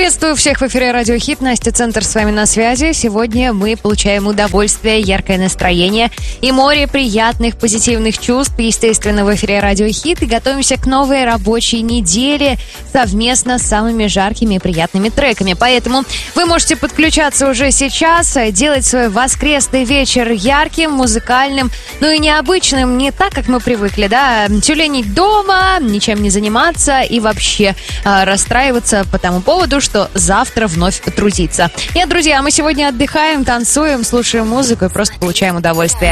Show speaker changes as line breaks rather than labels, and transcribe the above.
Приветствую всех в эфире Радио Хит. Настя Центр с вами на связи. Сегодня мы получаем удовольствие, яркое настроение и море приятных, позитивных чувств. Естественно, в эфире Радио Хит. И готовимся к новой рабочей неделе совместно с самыми жаркими и приятными треками. Поэтому вы можете подключаться уже сейчас, делать свой воскресный вечер ярким, музыкальным, ну и необычным, не так, как мы привыкли, да, тюленить дома, ничем не заниматься и вообще расстраиваться по тому поводу, что завтра вновь трудиться. Нет, друзья, мы сегодня отдыхаем, танцуем, слушаем музыку и просто получаем удовольствие.